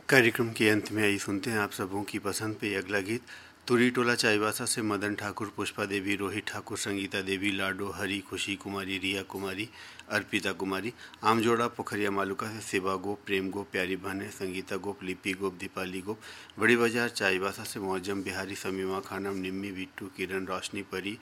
कार्यक्रम के अंत में आई सुनते हैं आप सबों की पसंद पे अगला गीत। तुरी टोला चाईबासा से मदन ठाकुर, पुष्पा देवी, रोहित ठाकुर, संगीता देवी, लाडो, हरी, खुशी कुमारी, रिया कुमारी, अर्पिता कुमारी। आमजोड़ा पोखरिया मालुका से सेवा गोप, प्रेम गोप, प्यारी बहने, संगीता गोप, लिपि गोप, दीपाली गोप। बड़ी बाजार चाईबासा से मौजम बिहारी, समीमा खानम, निम्मी, बिट्टू, किरण, रोशनी, परी।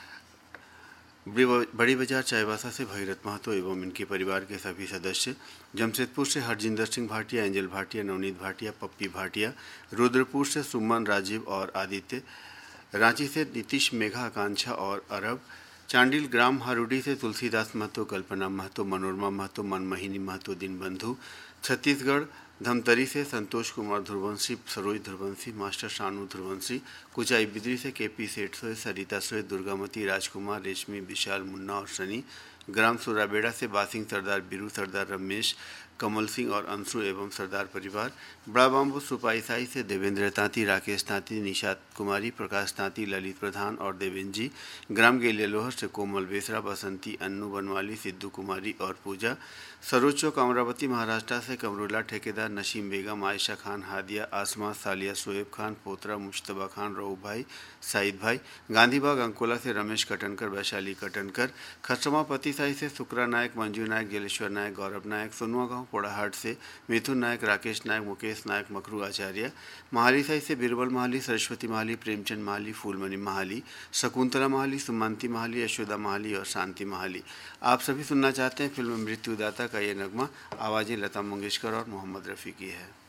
बड़ी बाजार चाईबासा से भगीरथ महतो एवं इनके परिवार के सभी सदस्य। जमशेदपुर से हरजिंदर सिंह भाटिया, एंजल भाटिया, नवनीत भाटिया, पप्पी भाटिया। रुद्रपुर से सुमन, राजीव और आदित्य। रांची से नीतीश, मेघा, आकांक्षा और अरब। चांडिल ग्राम हारूडी से तुलसीदास महतो, कल्पना महतो, मनोरमा महतो, मनमोहिनी महतो, दीनबंधु। छत्तीसगढ़ धमतरी से संतोष कुमार ध्रुवंशी, सरोज ध्रुवंशी, मास्टर शानू ध्रुवंशी। कुचाई बिदरी से केपी सेठ सोए, सरिता सोए, दुर्गामती, राजकुमार, रेशमी, विशाल, मुन्ना और सनी। ग्राम सुराबेड़ा से बासिंग, सरदार बिरू, सरदार रमेश, कमल सिंह और अंशु एवं सरदार परिवार। बड़ा बाम्बू सुपाईसाई से देवेंद्र तांती, राकेश तांती, निशात कुमारी, प्रकाश तांती, ललित प्रधान और देवेंद्र जी। ग्राम गेलिया लोहर से कोमल बेसरा, बसंती, अन्नू बनवाली, सिद्धू कुमारी और पूजा। सरोज चौक अमरावती महाराष्ट्र से कमरुल्ला ठेकेदार, नशीम बेगम, आयशा खान, हादिया, आसमा, सालिया, शोएब खान, पोतरा, मुश्तबा खान, रऊ भाई, साइद भाई। गांधीबाग अंकोला से रमेश कटनकर, वैशाली कटनकर। खसमा पतिसाई से शुक्रा नायक, मंजू नायक, जलेश्वर नायक, गौरव नायक। सोनुआ गांव पोड़ाहाट से मिथुन नायक, राकेश नायक, मुकेश नायक, मकरू आचार्य। महाली साई से बीरबल महाली, सरस्वती महाली, प्रेमचंद महाली, फूलमणि महाली, शकुंतला महाली, सुमंती महाली, यशोदा महाली और शांति महाली। आप सभी सुनना चाहते हैं फिल्म मृत्युदाता का ये नगमा। आवाज़ें लता मंगेशकर और मोहम्मद रफ़ी की है।